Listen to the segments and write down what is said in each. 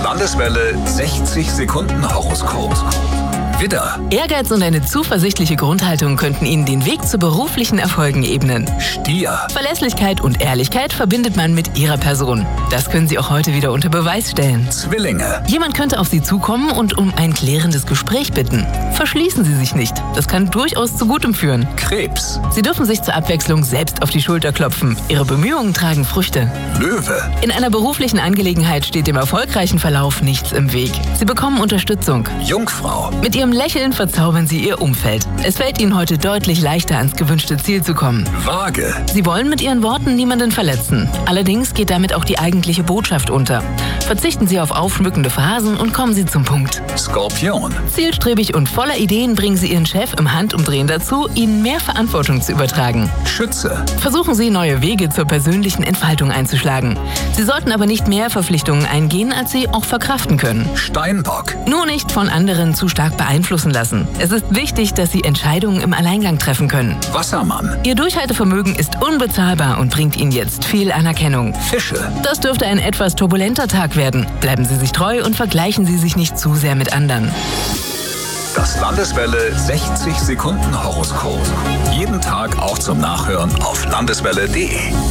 Landeswelle 60 Sekunden Horoskop. Widder. Ehrgeiz und eine zuversichtliche Grundhaltung könnten Ihnen den Weg zu beruflichen Erfolgen ebnen. Stier. Verlässlichkeit und Ehrlichkeit verbindet man mit Ihrer Person. Das können Sie auch heute wieder unter Beweis stellen. Zwillinge. Jemand könnte auf Sie zukommen und um ein klärendes Gespräch bitten. Verschließen Sie sich nicht. Das kann durchaus zu Gutem führen. Krebs. Sie dürfen sich zur Abwechslung selbst auf die Schulter klopfen. Ihre Bemühungen tragen Früchte. Löwe. In einer beruflichen Angelegenheit steht dem erfolgreichen Verlauf nichts im Weg. Sie bekommen Unterstützung. Jungfrau. Mit Ihrem Lächeln verzaubern Sie Ihr Umfeld. Es fällt Ihnen heute deutlich leichter, ans gewünschte Ziel zu kommen. Waage. Sie wollen mit Ihren Worten niemanden verletzen. Allerdings geht damit auch die eigentliche Botschaft unter. Verzichten Sie auf aufschmückende Phrasen und kommen Sie zum Punkt. Skorpion. Zielstrebig und voller Ideen bringen Sie Ihren Chef im Handumdrehen dazu, Ihnen mehr Verantwortung zu übertragen. Schütze. Versuchen Sie, neue Wege zur persönlichen Entfaltung einzuschlagen. Sie sollten aber nicht mehr Verpflichtungen eingehen, als Sie auch verkraften können. Steinbock. Nur nicht von anderen zu stark beeinflussen lassen. Es ist wichtig, dass Sie Entscheidungen im Alleingang treffen können. Wassermann. Ihr Durchhaltevermögen ist unbezahlbar und bringt Ihnen jetzt viel Anerkennung. Fische. Das dürfte ein etwas turbulenter Tag werden. Bleiben Sie sich treu und vergleichen Sie sich nicht zu sehr mit anderen. Das Landeswelle 60 Sekunden Horoskop. Jeden Tag auch zum Nachhören auf landeswelle.de.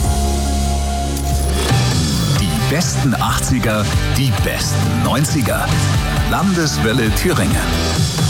Die besten 80er, die besten 90er. Landeswelle Thüringen.